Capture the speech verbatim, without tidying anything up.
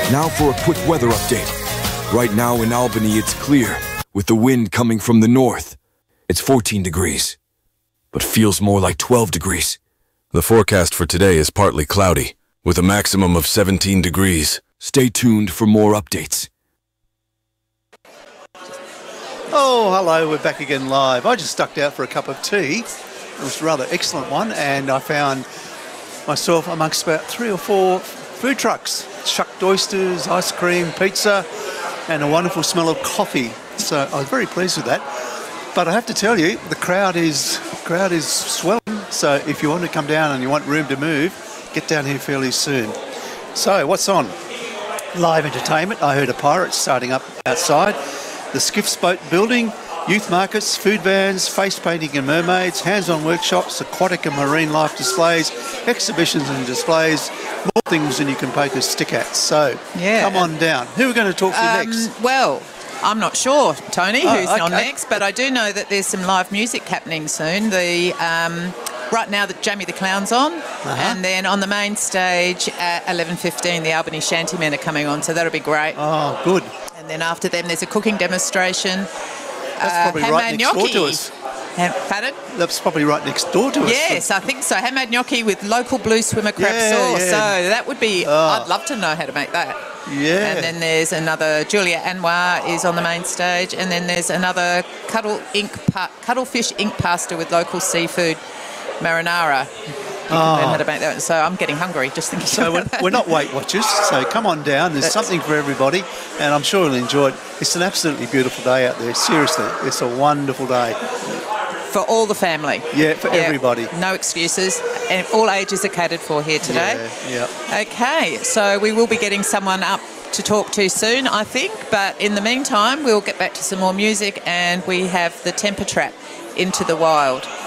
Now for a quick weather update. Right now in Albany, it's clear, with the wind coming from the north. It's fourteen degrees, but feels more like twelve degrees. The forecast for today is partly cloudy, with a maximum of seventeen degrees. Stay tuned for more updates. Oh, hello, we're back again live. I just ducked out for a cup of tea. It was a rather excellent one, and I found myself amongst about three or four food trucks. Shucked oysters, ice cream, pizza, and a wonderful smell of coffee. So I was very pleased with that. But I have to tell you, the crowd is crowd is swelling. So if you want to come down and you want room to move, get down here fairly soon. So what's on? Live entertainment. I heard a pirate starting up outside. The Skiffs Boat Building, youth markets, food vans, face painting and mermaids, hands-on workshops, aquatic and marine life displays, exhibitions and displays, more things than you can poke a stick at. So yeah. Come on down. Who are we going to talk to um, next? Well, I'm not sure, Tony, Oh, who's okay. on next, but I do know that there's some live music happening soon. The um, right now that Jamie the Clown's on, Uh-huh. and then on the main stage at eleven fifteen, the Albany Shantymen are coming on, so that'll be great. Oh, good. And then after them, there's a cooking demonstration. That's uh, probably right next door to us. Ham- Pardon? That's probably right next door to us. Yes, I think so. Handmade gnocchi with local blue swimmer crab Yeah, sauce. yeah. So that would be, Oh. I'd love to know how to make that. Yeah. And then there's another, Julia Anwar is on the main stage. And then there's another Cuddle ink pa- Cuttlefish ink pasta with local seafood marinara. You can learn how to make that. So I'm getting hungry just thinking So about we're, that. we're not Weight Watchers, so come on down. There's That's- something for everybody, and I'm sure you'll enjoy it. It's an absolutely beautiful day out there. Seriously, it's a wonderful day. For all the family. Yeah, for everybody. No excuses. And all ages are catered for here today. Yeah, yeah. Okay, so we will be getting someone up to talk to soon, I think. But in the meantime, we'll get back to some more music, and we have the Temper Trap, Into the Wild.